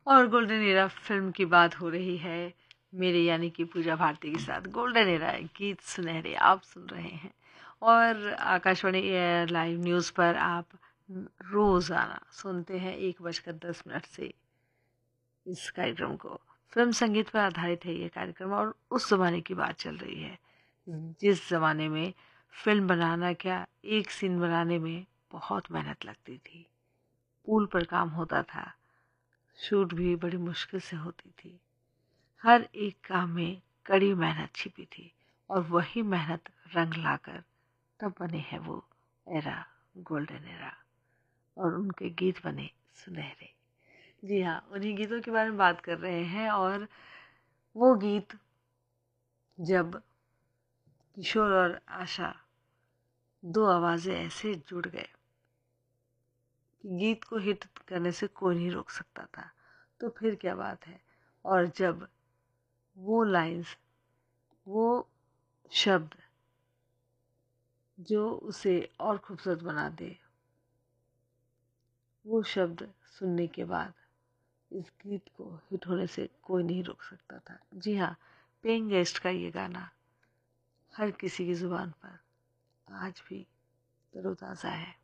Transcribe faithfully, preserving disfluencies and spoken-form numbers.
और golden era film की बात हो रही है मेरे यानी कि पूजा भारती के साथ। गोल्डन एरा गीत सुनहरे आप सुन रहे हैं और आकाशवाणी लाइव न्यूज़ पर आप रोज़ाना सुनते हैं एक बजकर दस मिनट से इस कार्यक्रम को। फिल्म संगीत पर आधारित है ये कार्यक्रम और उस ज़माने की बात चल रही है जिस ज़माने में फिल्म बनाना क्या, एक सीन बनाने में बहुत मेहनत लगती थी। पूल पर काम होता था, शूट भी बड़ी मुश्किल से होती थी। हर एक काम में कड़ी मेहनत छिपी थी और वही मेहनत रंग लाकर तब बने हैं वो एरा, गोल्डन एरा, और उनके गीत बने सुनहरे। जी हाँ, उन्हीं गीतों के बारे में बात कर रहे हैं। और वो गीत जब किशोर और आशा दो आवाज़ें ऐसे जुड़ गए कि गीत को हिट करने से कोई नहीं रोक सकता था, तो फिर क्या बात है। और जब वो लाइंस, वो शब्द जो उसे और खूबसूरत बना दे, वो शब्द सुनने के बाद इस गीत को हिट होने से कोई नहीं रोक सकता था। जी हाँ, पेइंग गेस्ट का ये गाना हर किसी की ज़ुबान पर आज भी तरोताज़ा है।